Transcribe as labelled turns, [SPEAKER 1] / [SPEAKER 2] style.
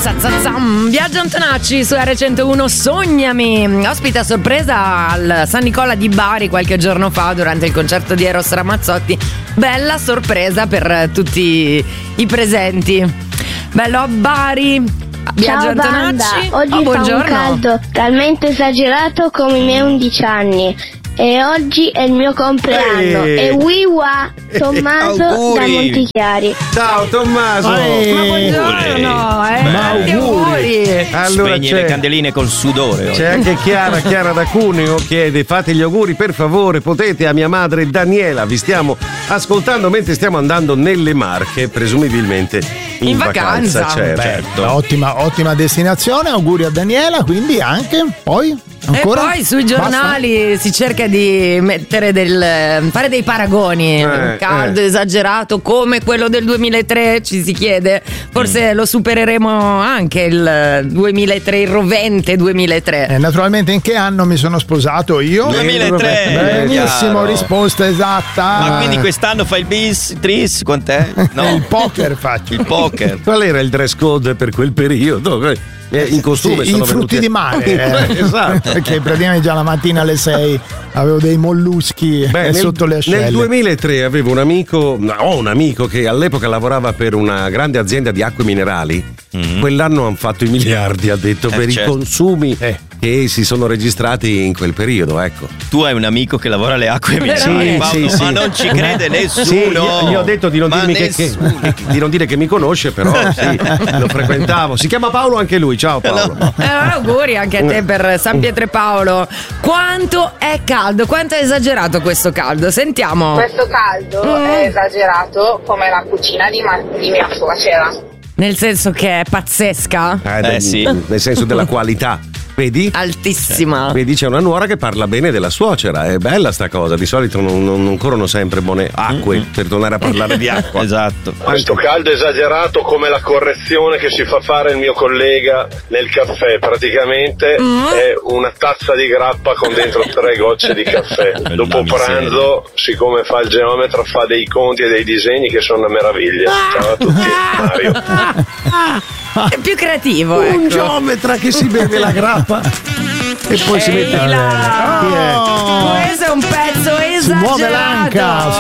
[SPEAKER 1] Biagio Antonacci su R101 Sognami, ospite a sorpresa al San Nicola di Bari qualche giorno fa durante il concerto di Eros Ramazzotti. Bella sorpresa per tutti i presenti. Bello a Bari. Biagio
[SPEAKER 2] Ciao
[SPEAKER 1] Antonacci.
[SPEAKER 2] banda, oggi fa un caldo talmente esagerato come i miei 11 anni. E oggi è il mio compleanno. E wiwa Tommaso da Montichiari.
[SPEAKER 3] Ciao Tommaso.
[SPEAKER 1] Ma buongiorno, tanti auguri.
[SPEAKER 3] Allora
[SPEAKER 4] Spegni le candeline col sudore.
[SPEAKER 3] C'è anche Chiara da Cuneo chiede: fate gli auguri per favore, potete, a mia madre Daniela. Vi stiamo ascoltando mentre stiamo andando nelle Marche, presumibilmente in vacanza. Certo.
[SPEAKER 5] Ottima destinazione, auguri a Daniela, quindi anche poi ancora?
[SPEAKER 1] E poi sui giornali si cerca di mettere fare dei paragoni. Caldo esagerato come quello del 2003, ci si chiede. Forse lo supereremo anche il 2003, il rovente 2003.
[SPEAKER 5] Naturalmente in che anno mi sono sposato io?
[SPEAKER 4] 2003.
[SPEAKER 5] Benissimo,
[SPEAKER 4] chiaro.
[SPEAKER 5] Risposta esatta.
[SPEAKER 4] Ma quindi quest'anno fai il bis, tris, quant'è? No.
[SPEAKER 5] Il poker faccio.
[SPEAKER 4] Il poker.
[SPEAKER 3] Qual era il dress code per quel periodo? In costume
[SPEAKER 5] sì,
[SPEAKER 3] sono
[SPEAKER 5] i frutti
[SPEAKER 3] venuti
[SPEAKER 5] di mare.
[SPEAKER 3] Esatto.
[SPEAKER 5] Perché praticamente già la mattina alle 6 avevo dei molluschi sotto le ascelle.
[SPEAKER 3] Nel 2003 avevo un amico che all'epoca lavorava per una grande azienda di acque minerali. Quell'anno hanno fatto i miliardi, ha detto, per i consumi che si sono registrati in quel periodo, ecco.
[SPEAKER 4] Tu hai un amico che lavora alle acque minerali,
[SPEAKER 3] sì.
[SPEAKER 4] ma non ci crede nessuno.
[SPEAKER 3] Sì, gli ho detto di non di non dire che mi conosce, però sì, lo frequentavo. Si chiama Paolo anche lui. Ciao Paolo.
[SPEAKER 1] Auguri anche a te per San Pietro e Paolo. Quanto è caldo? Quanto è esagerato questo caldo? Sentiamo.
[SPEAKER 6] Questo caldo è esagerato come la cucina di mia suocera.
[SPEAKER 1] Nel senso che è pazzesca?
[SPEAKER 4] Sì.
[SPEAKER 3] Nel senso della qualità. Vedi?
[SPEAKER 1] Altissima.
[SPEAKER 3] Vedi, c'è una nuora che parla bene della suocera. È bella sta cosa. Di solito non corrono sempre buone acque per tornare a parlare di acqua.
[SPEAKER 4] Esatto.
[SPEAKER 7] Questo caldo esagerato come la correzione che si fa fare il mio collega nel caffè. Praticamente è una tazza di grappa con dentro 3 gocce di caffè. Dopo pranzo, siccome fa il geometra, fa dei conti e dei disegni che sono una meraviglia. Ciao a tutti, Mario.
[SPEAKER 1] È più creativo,
[SPEAKER 3] Un geometra che si beve la grappa e poi si mette
[SPEAKER 1] questo è un pezzo esagerato.
[SPEAKER 5] Si muove l'anca.